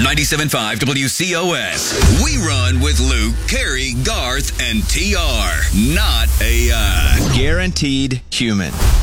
97.5 WCOS. We run with Luke, Carrie, Garth, and TR. Not AI. Guaranteed human.